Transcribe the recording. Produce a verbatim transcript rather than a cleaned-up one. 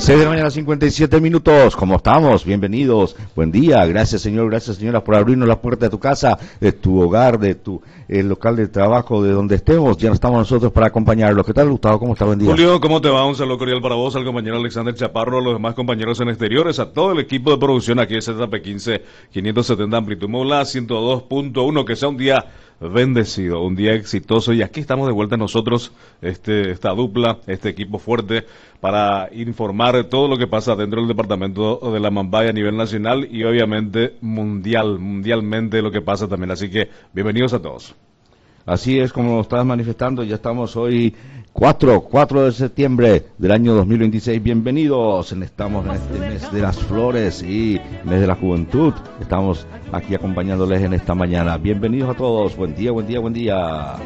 seis de la mañana, cincuenta y siete minutos. ¿Cómo estamos? Bienvenidos. Buen día. Gracias, señor. Gracias, señoras, por abrirnos la puerta de tu casa, de tu hogar, de tu el local de trabajo, de donde estemos. Ya estamos nosotros para acompañarlos. ¿Qué tal, Gustavo? ¿Cómo está? Buen día. Julio, ¿cómo te va? Un saludo cordial para vos, al compañero Alexander Chaparro, a los demás compañeros en exteriores, a todo el equipo de producción aquí de Z P quince, quinientos setenta amplitud modulada, ciento dos punto uno. Que sea un día bendecido, un día exitoso, y aquí estamos de vuelta nosotros, este, esta dupla, este equipo fuerte, para informar de todo lo que pasa dentro del departamento de la Mambaya a nivel nacional y obviamente mundial, mundialmente lo que pasa también. Así que bienvenidos a todos. Así es como lo estás manifestando, ya estamos hoy cuatro de septiembre del año dos mil veintiséis. Bienvenidos, estamos en este mes de las flores y mes de la juventud. Estamos aquí acompañándoles en esta mañana. Bienvenidos a todos, buen día, buen día, buen día.